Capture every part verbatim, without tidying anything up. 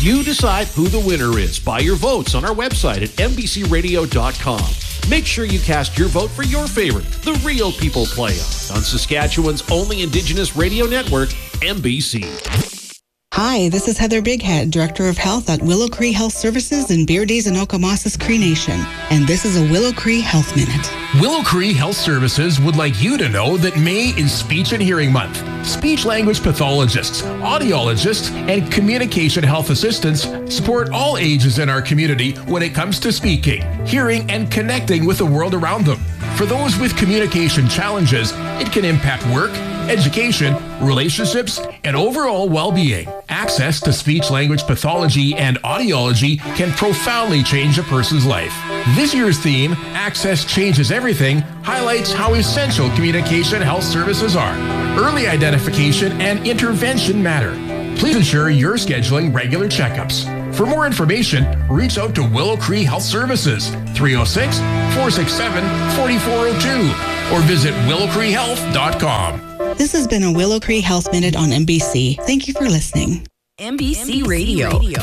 You decide who the winner is by your votes on our website at n b c radio dot com. Make sure you cast your vote for your favorite, the Real People Play-Off, on Saskatchewan's only Indigenous radio network, N B C. Hi, this is Heather Bighead, Director of Health at Willow Cree Health Services in Beardies and Okomasas Cree Nation. And this is a Willow Cree Health Minute. Willow Cree Health Services would like you to know that May is Speech and Hearing Month. Speech language pathologists, audiologists, and communication health assistants support all ages in our community when it comes to speaking, hearing, and connecting with the world around them. For those with communication challenges, it can impact work, education, relationships, and overall well-being. Access to speech-language pathology and audiology can profoundly change a person's life. This year's theme, Access Changes Everything, highlights how essential communication health services are. Early identification and intervention matter. Please ensure you're scheduling regular checkups. For more information, reach out to Willow Cree Health Services, three oh six, four six seven, four four oh two, or visit willow cree health dot com. This has been a Willow Cree Health Minute on N B C. Thank you for listening. N B C Radio. Radio.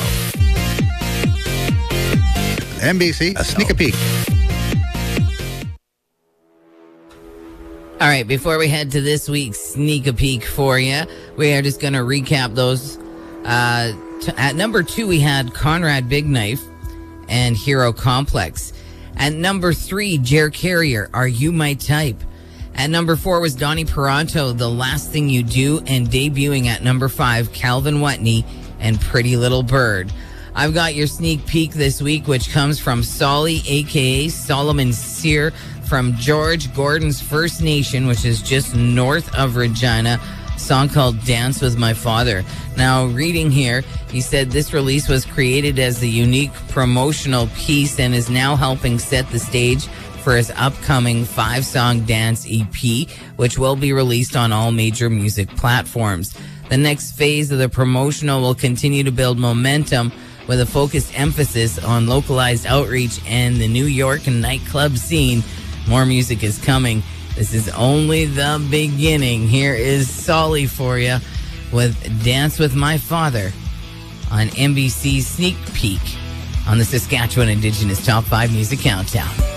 N B C, a sneak a peek. All right, before we head to this week's sneak a peek for you, we are just going to recap those. Uh, t- at number two, we had Conrad Big Knife and Hero Complex. At number three, Jer Carrier, Are You My Type? At number four was Donnie Peranto, The Last Thing You Do, and debuting at number five, Calvin Watney and Pretty Little Bird. I've got your sneak peek this week, which comes from Solly, a k a. Solomon Sear, from George Gordon's First Nation, which is just north of Regina, a song called Dance With My Father. Now, reading here, he said this release was created as a unique promotional piece and is now helping set the stage for his upcoming five-song dance E P, which will be released on all major music platforms. The next phase of the promotional will continue to build momentum with a focused emphasis on localized outreach and the New York nightclub scene. More music is coming. This is only the beginning. Here is Solly for you with Dance With My Father on N B C Sneak Peek on the Saskatchewan Indigenous Top five Music Countdown.